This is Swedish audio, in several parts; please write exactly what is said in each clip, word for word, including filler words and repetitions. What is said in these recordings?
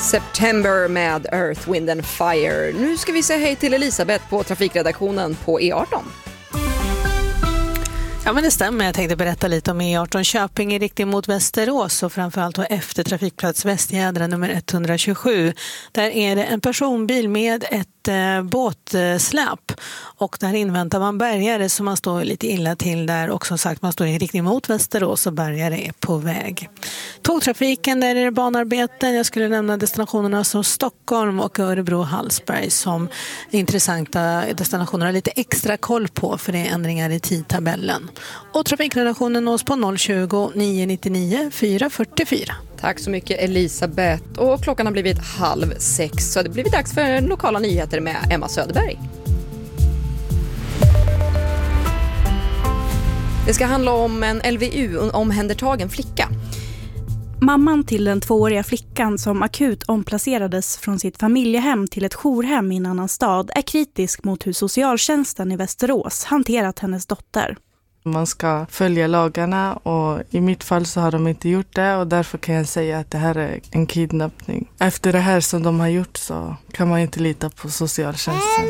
September med Earth, Wind and Fire. Nu ska vi säga hej till Elisabeth på trafikredaktionen på E arton. Ja, men det stämmer. Jag tänkte berätta lite om E arton Köping i riktning mot Västerås och framförallt då efter trafikplats Västgädra nummer etthundrasjuttiosju. Där är det en personbil med ett eh, båtsläp och där inväntar man bärgare, så man står lite illa till där, och som sagt man står i riktning mot Västerås och bärgare är på väg. Tågtrafiken, där är det banarbeten. Jag skulle nämna destinationerna som Stockholm och Örebro-Hallsberg som intressanta destinationer, lite extra koll på för det är ändringar i tidtabellen. Och trafikredaktionen nås på noll tjugo, nio nittionio, fyra fyrtiofyra. Tack så mycket Elisabeth. Och klockan har blivit halv sex, så det har blivit dags för lokala nyheter med Emma Söderberg. Det ska handla om en L V U-omhändertagen flicka. Mamman till den tvååriga flickan som akut omplacerades från sitt familjehem till ett jourhem i en annan stad är kritisk mot hur socialtjänsten i Västerås hanterat hennes dotter. Man ska följa lagarna och i mitt fall så har de inte gjort det, och därför kan jag säga att det här är en kidnappning. Efter det här som de har gjort så kan man inte lita på socialtjänsten.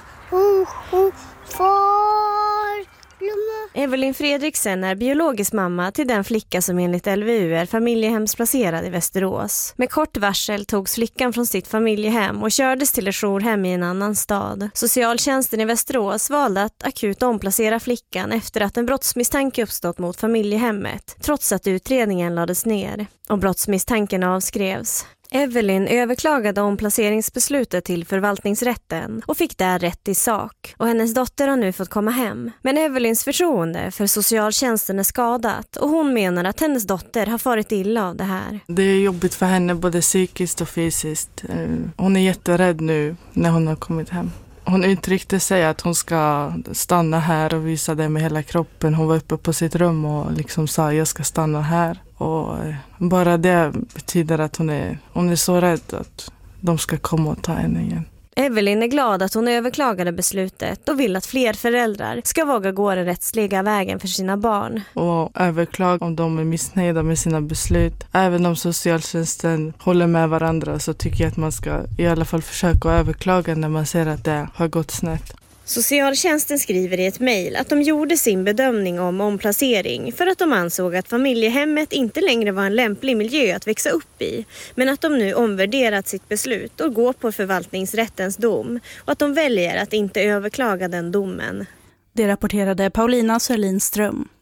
Evelyn Fredriksen är biologisk mamma till den flicka som enligt L V U är familjehemsplacerad i Västerås. Med kort varsel togs flickan från sitt familjehem och kördes till ett jourhem i en annan stad. Socialtjänsten i Västerås valde att akut omplacera flickan efter att en brottsmisstanke uppstått mot familjehemmet, trots att utredningen lades ner. Och brottsmisstanken avskrevs. Evelyn överklagade omplaceringsbeslutet till förvaltningsrätten och fick där rätt i sak. Och hennes dotter har nu fått komma hem. Men Evelyns förtroende för socialtjänsten är skadat och hon menar att hennes dotter har farit illa av det här. Det är jobbigt för henne både psykiskt och fysiskt. Hon är jätterädd nu när hon har kommit hem. Hon uttryckte sig att hon ska stanna här och visa det med hela kroppen. Hon var uppe på sitt rum och liksom sa jag ska stanna här. Och bara det betyder att hon är, hon är så rädd att de ska komma och ta henne igen. Evelyn är glad att hon överklagade beslutet och vill att fler föräldrar ska våga gå den rättsliga vägen för sina barn. Och överklaga om de är missnöjda med sina beslut. Även om socialtjänsten håller med varandra så tycker jag att man ska i alla fall försöka överklaga när man ser att det har gått snett. Socialtjänsten skriver i ett mejl att de gjorde sin bedömning om omplacering för att de ansåg att familjehemmet inte längre var en lämplig miljö att växa upp i, men att de nu omvärderat sitt beslut och går på förvaltningsrättens dom och att de väljer att inte överklaga den domen. Det rapporterade Paulina Sörlinström.